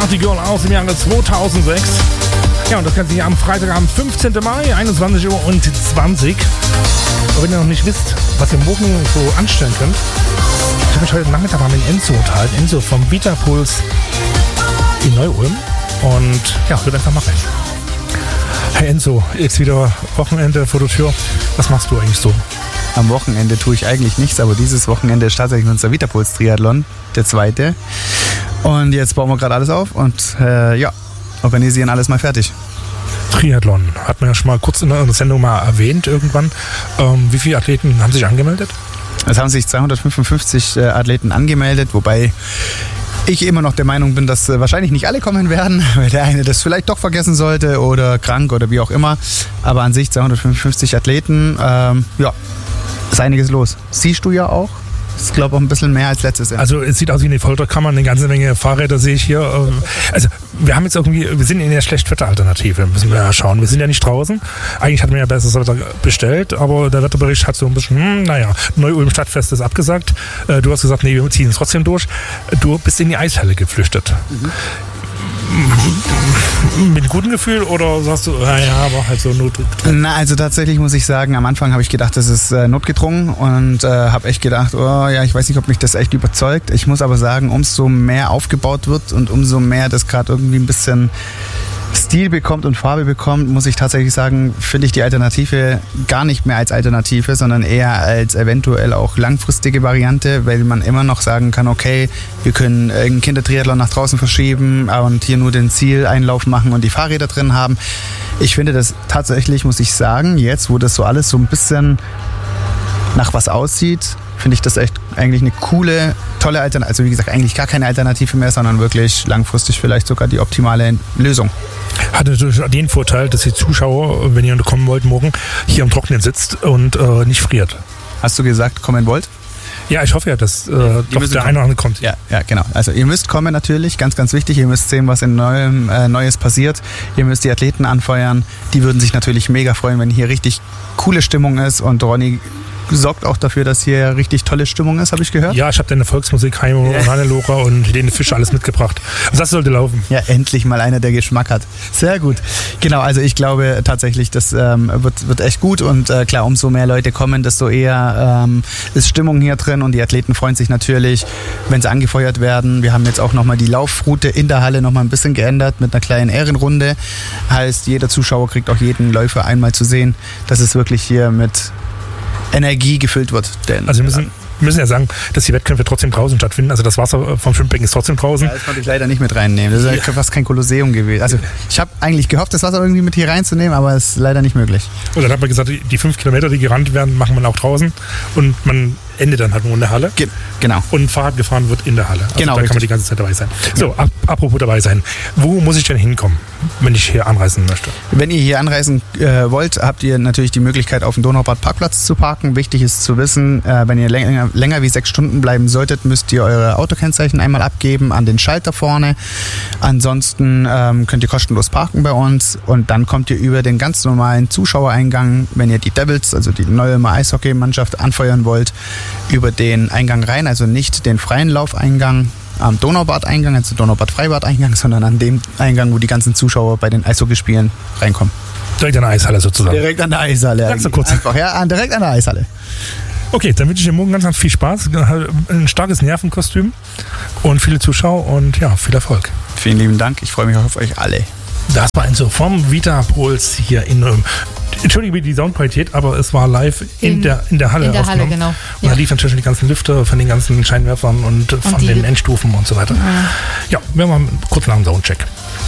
Party Girl aus dem Jahre 2006. Ja, und das Ganze hier am Freitag, am 15. Mai, 21:20 Uhr. Und wenn ihr noch nicht wisst, was ihr morgen so anstellen könnt, ich habe mich heute Nachmittag mal mit Enzo unterhalten. Enzo vom Vita Puls in Neu-Ulm. Und ja, hört einfach mal rein. Hey Enzo, jetzt wieder Wochenende vor der Tür. Was machst du eigentlich so? Am Wochenende tue ich eigentlich nichts, aber dieses Wochenende ist tatsächlich unser Vita Puls Triathlon, der zweite. Und jetzt bauen wir gerade alles auf und organisieren alles mal fertig. Triathlon, hat man ja schon mal kurz in der Sendung mal erwähnt irgendwann. Wie viele Athleten haben sich angemeldet? Es haben sich 255 Athleten angemeldet, wobei ich immer noch der Meinung bin, dass wahrscheinlich nicht alle kommen werden, weil der eine das vielleicht doch vergessen sollte oder krank oder wie auch immer. Aber an sich 255 Athleten, ist einiges los. Siehst du ja auch. Das ist, glaube ich, auch ein bisschen mehr als letztes Jahr. Also es sieht aus wie eine Folterkammer, eine ganze Menge Fahrräder sehe ich hier. Also wir sind in der Schlechtwetteralternative, müssen wir ja schauen. Wir sind ja nicht draußen. Eigentlich hatten wir ja besseres Wetter bestellt, aber der Wetterbericht hat so ein bisschen, Neu-Ulm Stadtfest ist abgesagt. Du hast gesagt, nee, wir ziehen es trotzdem durch. Du bist in die Eishalle geflüchtet. Mhm. Mit gutem Gefühl oder sagst du, war halt so notgedrungen? Na, also tatsächlich muss ich sagen, am Anfang habe ich gedacht, das ist notgedrungen und habe echt gedacht, ich weiß nicht, ob mich das echt überzeugt. Ich muss aber sagen, umso mehr aufgebaut wird und umso mehr das gerade irgendwie ein bisschen Stil bekommt und Farbe bekommt, muss ich tatsächlich sagen, finde ich die Alternative gar nicht mehr als Alternative, sondern eher als eventuell auch langfristige Variante, weil man immer noch sagen kann, okay, wir können einen Kindertriathlon nach draußen verschieben und hier nur den Zieleinlauf machen und die Fahrräder drin haben. Ich finde das tatsächlich, muss ich sagen, jetzt, wo das so alles so ein bisschen nach was aussieht, finde ich das echt eigentlich eine coole, tolle Alternative. Also wie gesagt, eigentlich gar keine Alternative mehr, sondern wirklich langfristig vielleicht sogar die optimale Lösung. Hat natürlich den Vorteil, dass die Zuschauer, wenn ihr kommen wollt, morgen hier im Trockenen sitzt und nicht friert. Hast du gesagt, kommen wollt? Ja, ich hoffe ja, dass doch der eine oder andere kommt. Ja, genau. Also ihr müsst kommen natürlich, ganz, ganz wichtig. Ihr müsst sehen, was in Neues passiert. Ihr müsst die Athleten anfeuern. Die würden sich natürlich mega freuen, wenn hier richtig coole Stimmung ist. Und Ronny sorgt auch dafür, dass hier richtig tolle Stimmung ist, habe ich gehört. Ja, ich habe deine Volksmusik, Heimo und Hannelora und den Fisch alles mitgebracht. Und das sollte laufen. Ja, endlich mal einer, der Geschmack hat. Sehr gut. Genau, also ich glaube tatsächlich, das wird echt gut und klar, umso mehr Leute kommen, desto eher ist Stimmung hier drin und die Athleten freuen sich natürlich, wenn sie angefeuert werden. Wir haben jetzt auch nochmal die Laufroute in der Halle nochmal ein bisschen geändert mit einer kleinen Ehrenrunde. Heißt, jeder Zuschauer kriegt auch jeden Läufer einmal zu sehen, dass es wirklich hier mit Energie gefüllt wird. Also wir müssen ja sagen, dass die Wettkämpfe trotzdem draußen stattfinden. Also das Wasser vom Schwimmbecken ist trotzdem draußen. Ja, das konnte ich leider nicht mit reinnehmen. Das ist ja fast kein Kolosseum gewesen. Also ich habe eigentlich gehofft, das Wasser irgendwie mit hier reinzunehmen, aber es ist leider nicht möglich. Und dann hat man gesagt, die 5 Kilometer, die gerannt werden, machen wir auch draußen und man endet dann halt nur in der Halle. Genau. Und Fahrrad gefahren wird in der Halle. Also genau, da kann man die ganze Zeit dabei sein. So, apropos dabei sein. Wo muss ich denn hinkommen, wenn ich hier anreisen möchte? Wenn ihr hier anreisen wollt, habt ihr natürlich die Möglichkeit, auf dem Donaubad Parkplatz zu parken. Wichtig ist zu wissen, wenn ihr länger wie 6 Stunden bleiben solltet, müsst ihr eure Autokennzeichen einmal abgeben an den Schalter vorne. Ansonsten könnt ihr kostenlos parken bei uns und dann kommt ihr über den ganz normalen Zuschauereingang, wenn ihr die Devils, also die Neu-Ulmer Eishockey-Mannschaft, anfeuern wollt, über den Eingang rein, also nicht den freien Laufeingang am Donaubad-Eingang, also Donaubad-Freibad-Eingang, sondern an dem Eingang, wo die ganzen Zuschauer bei den Eishockeyspielen reinkommen. Direkt an der Eishalle sozusagen? Direkt an der Eishalle. Ganz so kurz. Einfach, direkt an der Eishalle. Okay, dann wünsche ich dir morgen ganz, ganz viel Spaß, ein starkes Nervenkostüm und viele Zuschauer und ja, viel Erfolg. Vielen lieben Dank, ich freue mich auf euch alle. Das war Enzo vom Vita Puls hier in Entschuldige die Soundqualität, aber es war live in der Halle. In der Halle, genau. Und da liefen natürlich die ganzen Lüfter von den ganzen Scheinwerfern und von den Endstufen und so weiter. Ja, wir waren kurz nach dem Soundcheck.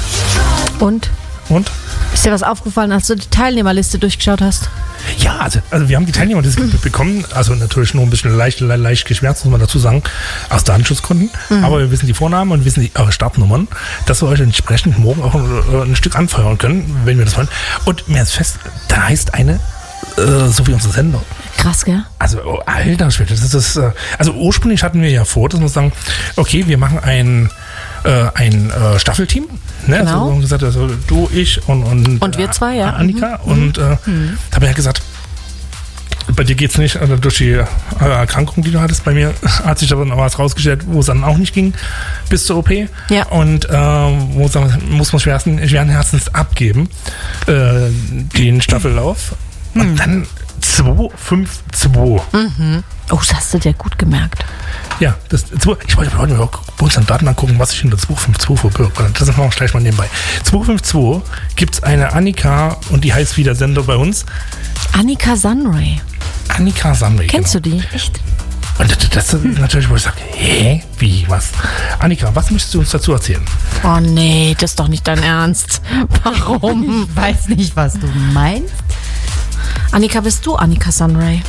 Und? Ist dir was aufgefallen, als du die Teilnehmerliste durchgeschaut hast? Ja, also wir haben die Teilnehmerliste bekommen, also natürlich nur ein bisschen leicht geschwärzt, muss man dazu sagen, aus Datenschutzgründen. Aber wir wissen die Vornamen und wissen eure Startnummern, dass wir euch entsprechend morgen auch ein Stück anfeuern können, wenn wir das wollen. Und mir ist fest, da heißt eine, so wie unsere Sendung. Krass, gell? Also, alter Schwede, das ist, also ursprünglich hatten wir ja vor, dass wir sagen, okay, wir machen ein Staffelteam. Ne? Genau. Also, wir haben gesagt, also du, ich und wir zwei, ja. Annika. Und habe ja gesagt, Bei dir geht's nicht, also durch die Erkrankung, die du hattest. Bei mir hat sich aber noch was rausgestellt, wo es dann auch nicht ging bis zur OP. Ja. Und muss man schweren Herzens abgeben, den Staffellauf. Und dann 252. Oh, das hast du dir gut gemerkt. Ja, ich wollte heute mal bei uns an Daten angucken, was sich hinter 252 verbirgt. Das machen wir gleich mal nebenbei. 252 gibt es eine Annika und die heißt wie der Sender bei uns. Annika Sunray. Annika Sunray. Kennst genau. du die? Echt? Und das ist natürlich, wo ich sage, hä? Wie, was? Annika, was möchtest du uns dazu erzählen? Oh nee, das ist doch nicht dein Ernst. Warum? Ich weiß nicht, was du meinst. Annika, bist du Annika Sunray?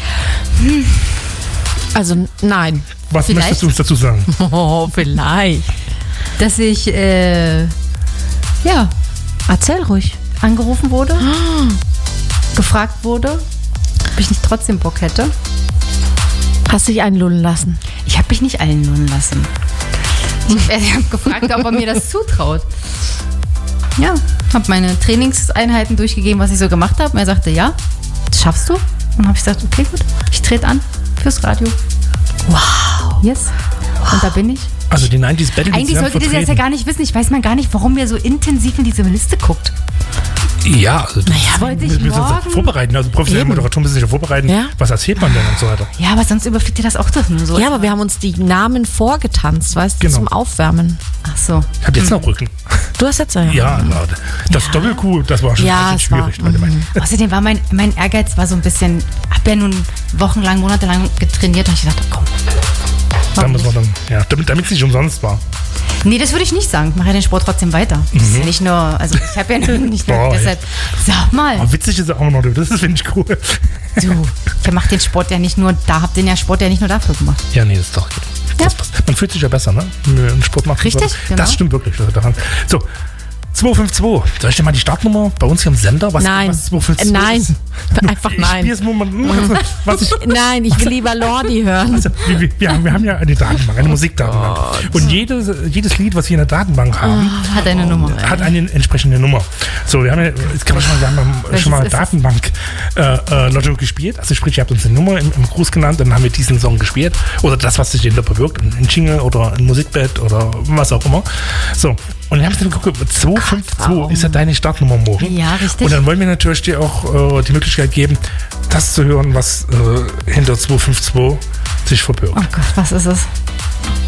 Also, nein. Was Vielleicht. möchtest du uns dazu sagen? Oh, vielleicht. Dass ich, Erzähl ruhig. angerufen wurde, gefragt wurde, ob ich nicht trotzdem Bock hätte. Hast dich einlullen lassen? Ich habe mich nicht einlullen lassen. Ich habe gefragt, ob er mir das zutraut. Ja, habe meine Trainingseinheiten durchgegeben, was ich so gemacht habe. Und er sagte, ja, das schaffst du. Und habe ich gesagt, okay, gut, ich trete an fürs Radio. Wow. Yes. Und da bin ich. Also die 90s Battle Eigentlich solltet ihr das ja gar nicht wissen. Ich weiß mal gar nicht, warum ihr so intensiv in diese Liste guckt. Ja, also Naja, wollte ich wir müssen uns morgen. vorbereiten. Also professionelle Moderatoren müssen sich ja vorbereiten. Ja. Was erzählt man denn und so weiter? Ja, aber sonst überfliegt ihr das auch doch nur so. Ja, aber wir haben uns die Namen vorgetanzt, weißt du, Genau. zum Aufwärmen. Ach so. Ich habe jetzt noch Rücken. Du hast jetzt Ja, das Doppelkuh, das war schon Ja, echt es war- schwierig, Leute. Außerdem war mein Ehrgeiz war so ein bisschen, hab ja nun wochenlang, monatelang getrainiert und ich dachte, komm. Da müssen wir dann, ja, damit es nicht umsonst war. Nee, das würde ich nicht sagen. Ich mache ja den Sport trotzdem weiter. Das ist ja nicht nur, also ich habe ja nicht nur Boah, deshalb. Sag mal, Aber witzig ist er auch noch, das finde ich cool. du, ich mache den Sport ja nicht nur, hab den Sport ja nicht nur dafür gemacht. Ja, nee, das ist doch. Das passt. Man fühlt sich ja besser, ne? Wenn man einen Sport macht. Richtig, Das genau. stimmt wirklich. Daran. So, 252. Soll ich dir mal die Startnummer bei uns hier im Sender? Was Nein. ist 252? Nein. Einfach nein. Ich spiele es was ich. Nein, ich will lieber Lordi hören. Also, wir haben ja eine Datenbank, eine Musikdatenbank. Und jedes Lied, was wir in der Datenbank haben, Hat eine Nummer. hat eine entsprechende Nummer. So, wir haben ja, jetzt kann man schon mal, wir haben schon mal ist es? Datenbank Lotto gespielt. Also sprich, ihr habt uns eine Nummer im Gruß genannt, dann haben wir diesen Song gespielt. Oder das, was sich dahinter bewirkt, ein Jingle oder ein Musikbett oder was auch immer. So, und dann haben wir geguckt, 252 ist ja deine Startnummer morgen. Ja, richtig. Und dann wollen wir natürlich dir auch die Möglichkeit geben, das zu hören, was hinter 252 sich verbirgt. Oh Gott, was ist es?